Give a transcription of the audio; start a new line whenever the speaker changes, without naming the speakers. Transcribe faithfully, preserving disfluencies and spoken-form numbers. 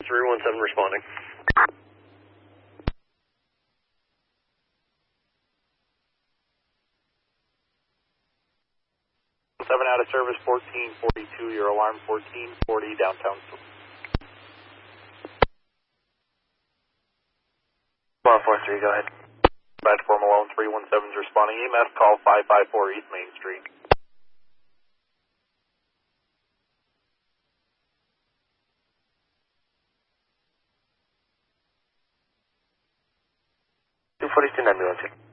three one seven responding.
seven out of service, fourteen forty-two, your alarm fourteen forty downtown.
one four three, go ahead.
Platform Malone three one seven is responding. E M S call five five four East Main Street.
two forty-two, nine one two.